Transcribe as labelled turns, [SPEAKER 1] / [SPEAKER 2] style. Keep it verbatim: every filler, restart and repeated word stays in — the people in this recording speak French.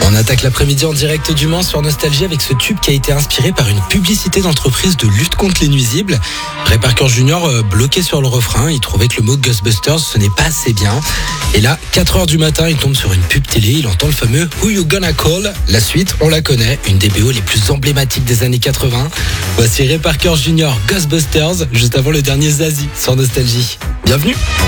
[SPEAKER 1] On attaque l'après-midi en direct du Mans sur Nostalgie avec ce tube qui a été inspiré par une publicité d'entreprise de lutte contre les nuisibles. Ray Parker Junior euh, bloqué sur le refrain, il trouvait que le mot Ghostbusters ce n'est pas assez bien. Et là, quatre heures du matin, il tombe sur une pub télé, il entend le fameux Who You Gonna Call. La suite, on la connaît, une des B O les plus emblématiques des années quatre-vingts. Voici Ray Parker Junior Ghostbusters, juste avant le dernier Zazie sur Nostalgie. Bienvenue.